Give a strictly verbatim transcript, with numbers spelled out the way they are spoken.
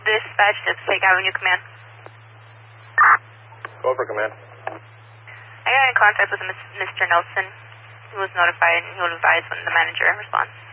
Dispatch to Passaic Avenue Command. Go for command. I got in contact with Mister Nelson. He was notified and he will advise when the manager responds.